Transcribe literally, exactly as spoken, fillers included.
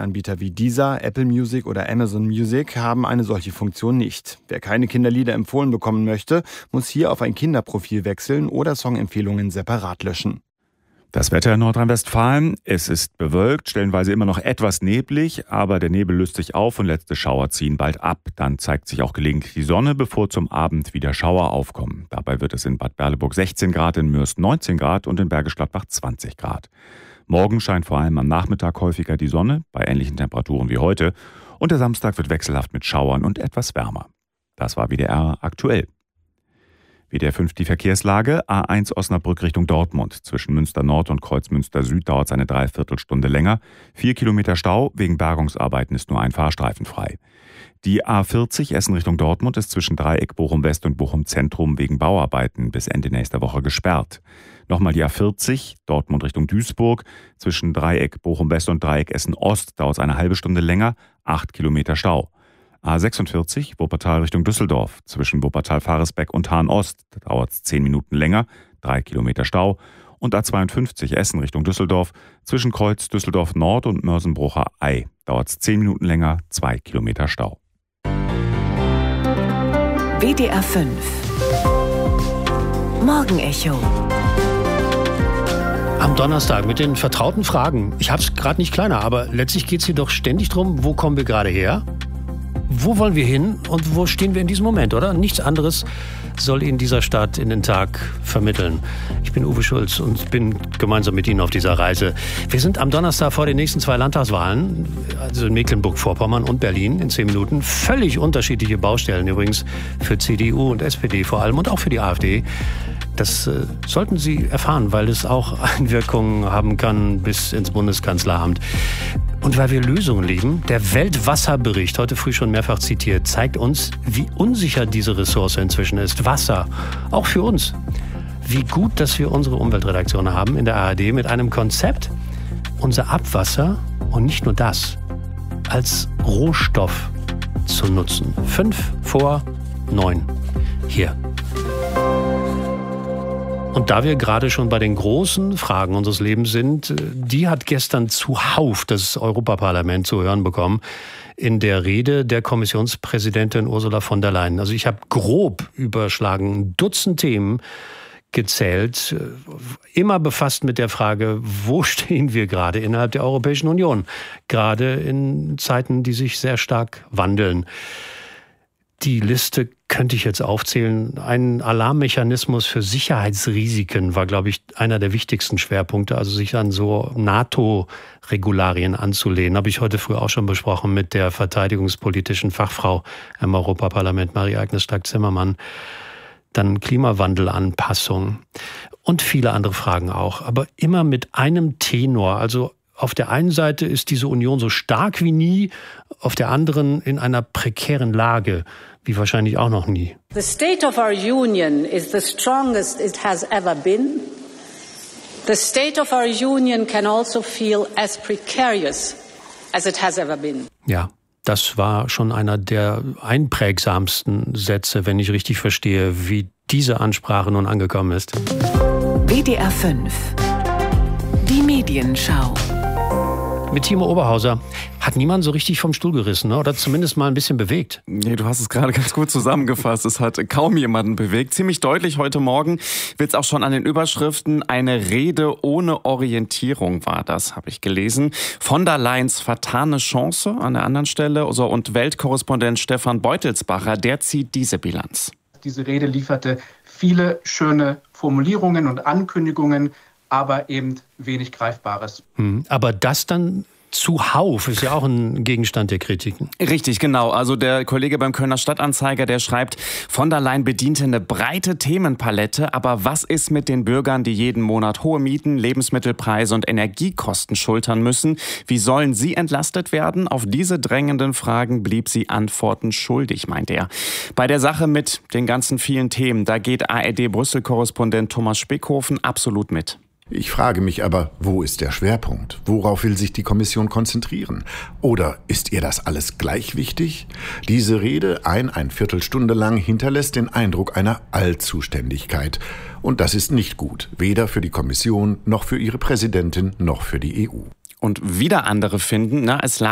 Streaming-Anbieter wie Deezer, Apple Music oder Amazon Music haben eine solche Funktion nicht. Wer keine Kinderlieder empfohlen bekommen möchte, muss hier auf ein Kinderprofil wechseln oder Songempfehlungen separat löschen. Das Wetter in Nordrhein-Westfalen. Es ist bewölkt, stellenweise immer noch etwas neblig, aber der Nebel löst sich auf und letzte Schauer ziehen bald ab. Dann zeigt sich auch gelegentlich die Sonne, bevor zum Abend wieder Schauer aufkommen. Dabei wird es in Bad Berleburg sechzehn Grad, in Mürst neunzehn Grad und in Bergisch Gladbach zwanzig Grad. Morgen scheint vor allem am Nachmittag häufiger die Sonne, bei ähnlichen Temperaturen wie heute. Und der Samstag wird wechselhaft mit Schauern und etwas wärmer. Das war W D R aktuell. W D R fünf die Verkehrslage. A eins Osnabrück Richtung Dortmund. Zwischen Münster Nord und Kreuzmünster Süd dauert es eine Dreiviertelstunde länger. Vier Kilometer Stau. Wegen Bergungsarbeiten ist nur ein Fahrstreifen frei. Die A vierzig Essen Richtung Dortmund ist zwischen Dreieck Bochum West und Bochum Zentrum wegen Bauarbeiten bis Ende nächster Woche gesperrt. Nochmal die A vierzig Dortmund Richtung Duisburg. Zwischen Dreieck Bochum West und Dreieck Essen Ost dauert es eine halbe Stunde länger. Acht Kilometer Stau. A sechsundvierzig Wuppertal Richtung Düsseldorf. Zwischen Wuppertal-Faresbeck und Hahn-Ost dauert es zehn Minuten länger, drei Kilometer Stau. Und A zweiundfünfzig Essen Richtung Düsseldorf. Zwischen Kreuz Düsseldorf Nord und Mörsenbrucher Ei dauert es zehn Minuten länger, zwei Kilometer Stau. W D R fünf Morgenecho. Am Donnerstag mit den vertrauten Fragen. Ich habe es gerade nicht kleiner, aber letztlich geht es hier doch ständig drum, wo kommen wir gerade her? Wo wollen wir hin und wo stehen wir in diesem Moment, oder? Nichts anderes soll Ihnen dieser Stadt in den Tag vermitteln. Ich bin Uwe Schulz und bin gemeinsam mit Ihnen auf dieser Reise. Wir sind am Donnerstag vor den nächsten zwei Landtagswahlen, also in Mecklenburg-Vorpommern und Berlin in zehn Minuten. Völlig unterschiedliche Baustellen übrigens für C D U und S P D vor allem und auch für die AfD. Das äh, sollten Sie erfahren, weil es auch Einwirkungen haben kann bis ins Bundeskanzleramt. Und weil wir Lösungen lieben, der Weltwasserbericht, heute früh schon mehrfach zitiert, zeigt uns, wie unsicher diese Ressource inzwischen ist. Wasser, auch für uns. Wie gut, dass wir unsere Umweltredaktion haben in der A R D mit einem Konzept, unser Abwasser und nicht nur das, als Rohstoff zu nutzen. Fünf vor neun. Hier. Und da wir gerade schon bei den großen Fragen unseres Lebens sind, die hat gestern zuhauf das Europaparlament zu hören bekommen in der Rede der Kommissionspräsidentin Ursula von der Leyen. Also ich habe grob überschlagen ein Dutzend Themen gezählt, immer befasst mit der Frage, wo stehen wir gerade innerhalb der Europäischen Union, gerade in Zeiten, die sich sehr stark wandeln. Die Liste könnte ich jetzt aufzählen. Ein Alarmmechanismus für Sicherheitsrisiken war, glaube ich, einer der wichtigsten Schwerpunkte. Also sich an so NATO-Regularien anzulehnen. Habe ich heute früh auch schon besprochen mit der verteidigungspolitischen Fachfrau im Europaparlament, Marie-Agnes Strack-Zimmermann. Dann Klimawandelanpassung und viele andere Fragen auch. Aber immer mit einem Tenor. Also auf der einen Seite ist diese Union so stark wie nie, auf der anderen in einer prekären Lage, wie wahrscheinlich auch noch nie. The state of our union is the strongest it has ever been. The state of our union can also feel as precarious as it has ever been. Ja, das war schon einer der einprägsamsten Sätze, wenn ich richtig verstehe, wie diese Ansprache nun angekommen ist. W D R fünf Die Medienschau. Mit Timo Oberhauser hat niemand so richtig vom Stuhl gerissen, ne? Oder zumindest mal ein bisschen bewegt. Nee, du hast es gerade ganz gut zusammengefasst. Es hat kaum jemanden bewegt. Ziemlich deutlich heute Morgen wird es auch schon an den Überschriften. Eine Rede ohne Orientierung war das, habe ich gelesen. Von der Leyens vertane Chance an der anderen Stelle. So, und Weltkorrespondent Stefan Beutelsbacher, der zieht diese Bilanz. Diese Rede lieferte viele schöne Formulierungen und Ankündigungen, aber eben wenig Greifbares. Hm, aber das dann zuhauf ist ja auch ein Gegenstand der Kritiken. Richtig, genau. Also der Kollege beim Kölner Stadtanzeiger, der schreibt, von der Leyen bediente eine breite Themenpalette, aber was ist mit den Bürgern, die jeden Monat hohe Mieten, Lebensmittelpreise und Energiekosten schultern müssen? Wie sollen sie entlastet werden? Auf diese drängenden Fragen blieb sie Antworten schuldig, meint er. Bei der Sache mit den ganzen vielen Themen, da geht A R D-Brüssel-Korrespondent Thomas Spickhofen absolut mit. Ich frage mich aber, wo ist der Schwerpunkt? Worauf will sich die Kommission konzentrieren? Oder ist ihr das alles gleich wichtig? Diese Rede, ein, ein Viertelstunde lang, hinterlässt den Eindruck einer Allzuständigkeit. Und das ist nicht gut, weder für die Kommission, noch für ihre Präsidentin, noch für die E U. Und wieder andere finden, na, es lag